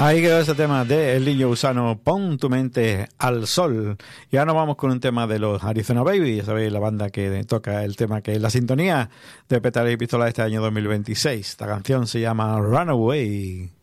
Ahí quedó ese tema de El Niño Gusano, Pon tu mente al sol. Y ahora nos vamos con un tema de los Arizona Baby, ya sabéis, la banda que toca el tema que es la sintonía de Pétalo y Pistola de este año 2026. Esta canción se llama Runaway.